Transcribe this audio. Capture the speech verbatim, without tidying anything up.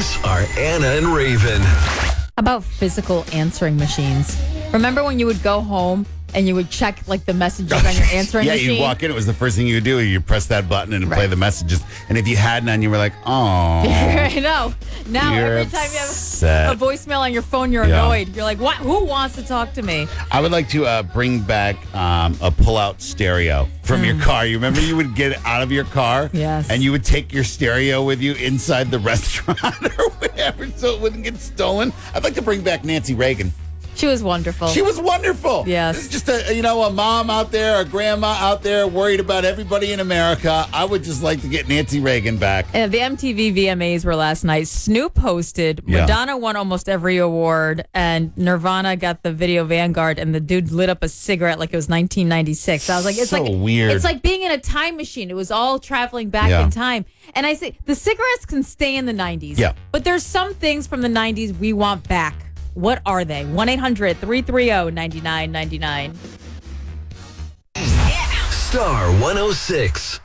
mornings are Anna and Raven. How about physical answering machines? Remember when you would go home and you would check like the messages on your answering yeah, machine? you'd walk in. It was the first thing you would do. You press that button and Right. play the messages. And if you had none, you were like, oh. I know. Now You're every time you upset. have a voicemail on your phone, you're Yeah. annoyed. You're like, what? Who wants to talk to me? I would like to uh, bring back um, a pull-out stereo from your car. You remember you would get out of your car? Yes. And you would take your stereo with you inside the restaurant or whatever so it wouldn't get stolen. I'd like to bring back Nancy Reagan. She was wonderful. She was wonderful. Yes. This is just a, you know, a mom out there, a grandma out there worried about everybody in America. I would just like to get Nancy Reagan back. Uh, the M T V V M As were last night. Snoop hosted. Yeah. Madonna won almost every award. And Nirvana got the Video Vanguard. And the dude lit up a cigarette like it was nineteen ninety-six. I was like, it's So like weird. It's like being in a time machine. It was all traveling back Yeah. in time. And I say the cigarettes can stay in the nineties. Yeah. But there's some things from the nineties we want back. What are they? one eight hundred three three zero nine nine nine nine. Star one oh six.